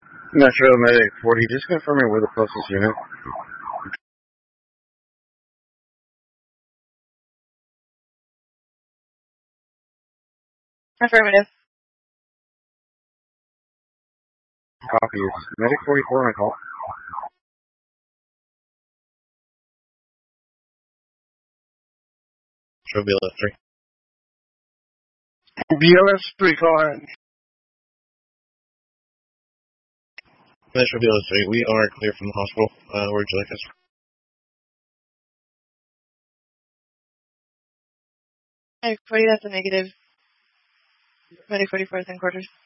Metro Medic 40, just confirming where the closest unit. Affirmative. Copies. Medic 44 on call. Show BLS 3. BLS 3, call in. Metro BLS 3, we are clear from the hospital. Where would you like us? Medic 40, that's a negative. Medic 44 is in quarters.